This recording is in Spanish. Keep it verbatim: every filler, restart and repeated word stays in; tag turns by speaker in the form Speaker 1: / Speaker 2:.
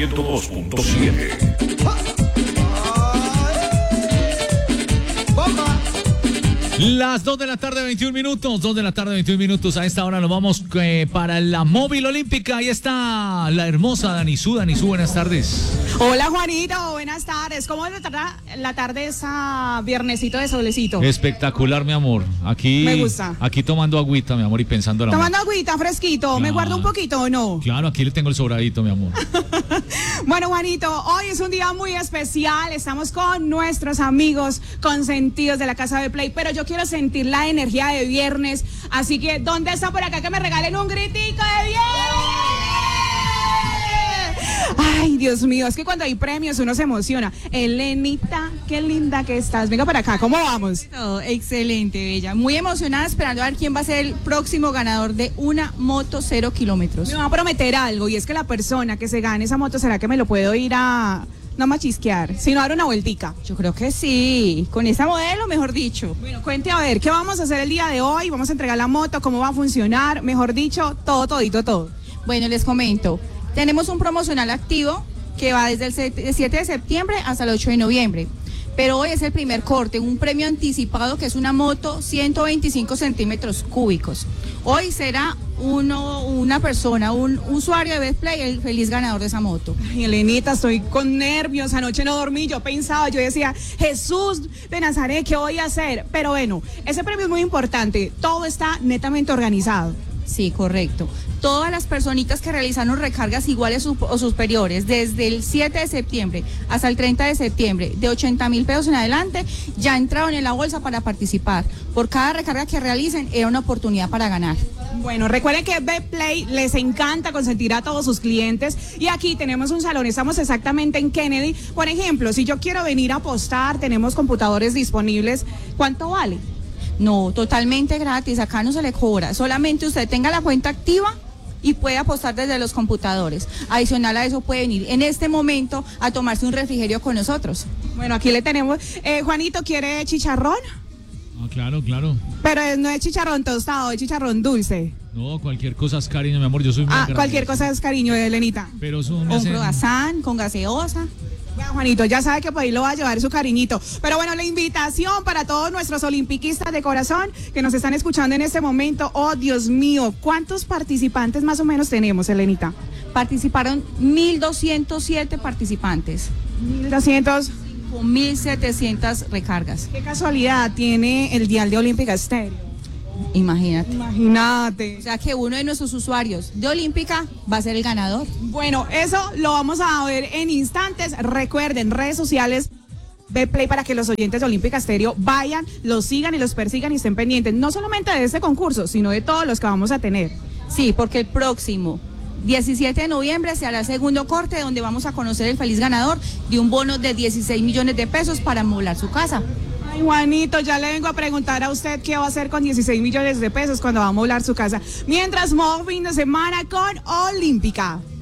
Speaker 1: ciento dos punto siete.
Speaker 2: Las dos de la tarde, veintiún minutos. dos de la tarde, veintiún minutos. A esta hora nos vamos eh, para la móvil olímpica. Ahí está la hermosa Danizú. Danizú, buenas tardes.
Speaker 3: Hola, Juanito. Buenas tardes. ¿Cómo es la tarde, la tarde esa viernesito de solecito?
Speaker 2: Espectacular, mi amor. Aquí.
Speaker 3: Me gusta.
Speaker 2: Aquí tomando agüita, mi amor, y pensando en la
Speaker 3: Tomando agüita, fresquito.
Speaker 2: Claro.
Speaker 3: ¿Me guardo un poquito o no?
Speaker 2: Claro, aquí le tengo el sobradito, mi amor.
Speaker 3: Bueno, Juanito, hoy es un día muy especial. Estamos con nuestros amigos consentidos de la Casa de Play, pero yo quiero sentir la energía de viernes. Así que, ¿dónde está por acá que me regalen un gritico de viernes? Ay, Dios mío, es que cuando hay premios uno se emociona. Elenita, qué linda que estás. Venga para acá, ¿cómo vamos?
Speaker 4: Oh, excelente, bella. Muy emocionada esperando a ver quién va a ser el próximo ganador de una moto cero kilómetros.
Speaker 3: Me va a prometer algo, y es que la persona que se gane esa moto, ¿será que me lo puedo ir a... no machisquear, sino dar una vueltica?
Speaker 4: Yo creo que sí, con esa modelo, mejor dicho.
Speaker 3: Bueno, cuente a ver, ¿qué vamos a hacer el día de hoy? Vamos a entregar la moto, ¿cómo va a funcionar? Mejor dicho, todo, todito, todo.
Speaker 4: Bueno, les comento, tenemos un promocional activo que va desde el siete de septiembre hasta el ocho de noviembre. Pero hoy es el primer corte, un premio anticipado que es una moto ciento veinticinco centímetros cúbicos. Hoy será uno, una persona, un usuario de Betplay, el feliz ganador de esa moto.
Speaker 3: Ay, Elenita, estoy con nervios, anoche no dormí, yo pensaba, yo decía, Jesús de Nazaret, ¿qué voy a hacer? Pero bueno, ese premio es muy importante, todo está netamente organizado.
Speaker 4: Sí, correcto. Todas las personitas que realizaron recargas iguales o superiores desde el siete de septiembre hasta el treinta de septiembre de ochenta mil pesos en adelante ya entraron en la bolsa para participar. Por cada recarga que realicen era una oportunidad para ganar.
Speaker 3: Bueno, recuerden que Betplay les encanta consentir a todos sus clientes y aquí tenemos un salón, estamos exactamente en Kennedy. Por ejemplo, si yo quiero venir a apostar, tenemos computadores disponibles. ¿Cuánto vale?
Speaker 4: No, totalmente gratis, acá no se le cobra, solamente usted tenga la cuenta activa y puede apostar desde los computadores. Adicional a eso puede venir en este momento a tomarse un refrigerio con nosotros.
Speaker 3: Bueno, aquí le tenemos, eh, Juanito, ¿quiere chicharrón?
Speaker 2: Ah, claro, claro.
Speaker 3: Pero no es chicharrón tostado, es chicharrón dulce.
Speaker 2: No, cualquier cosa es cariño, mi amor, yo soy muy
Speaker 3: Ah,
Speaker 2: agradable.
Speaker 3: cualquier cosa es cariño, Elenita.
Speaker 2: Pero eso me
Speaker 4: Con
Speaker 2: hace...
Speaker 4: croissant, con gaseosa.
Speaker 3: Bueno, Juanito, ya sabe que por ahí lo va a llevar su cariñito. Pero bueno, la invitación para todos nuestros olimpiquistas de corazón que nos están escuchando en este momento. Oh, Dios mío, ¿cuántos participantes más o menos tenemos, Elenita?
Speaker 4: Participaron mil doscientos siete participantes.
Speaker 3: mil doscientos.
Speaker 4: Con mil setecientas recargas.
Speaker 3: Qué casualidad tiene el dial de Olímpica Estéreo.
Speaker 4: Imagínate.
Speaker 3: Imagínate.
Speaker 4: O sea que uno de nuestros usuarios de Olímpica va a ser el ganador.
Speaker 3: Bueno, eso lo vamos a ver en instantes. Recuerden, redes sociales Betplay para que los oyentes de Olímpica Estéreo vayan, los sigan y los persigan y estén pendientes, no solamente de este concurso, sino de todos los que vamos a tener.
Speaker 4: Sí, porque el próximo diecisiete de noviembre se hará el segundo corte donde vamos a conocer el feliz ganador de un bono de dieciséis millones de pesos para amoblar su casa.
Speaker 3: Ay, Juanito, ya le vengo a preguntar a usted qué va a hacer con dieciséis millones de pesos cuando va a amoblar su casa. Mientras, modo fin de semana con Olímpica.